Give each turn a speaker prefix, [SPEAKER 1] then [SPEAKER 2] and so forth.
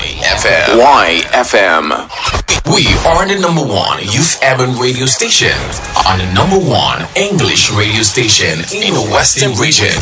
[SPEAKER 1] YFM. YFM. We are the number one youth urban radio station, and the number one English radio station in the Western region.